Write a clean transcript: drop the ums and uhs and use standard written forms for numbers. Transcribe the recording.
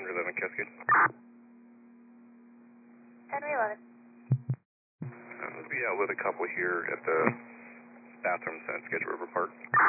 Henry 11 Cascade. Henry 11. We'll be out with a couple here at the bathrooms at Sketch River Park.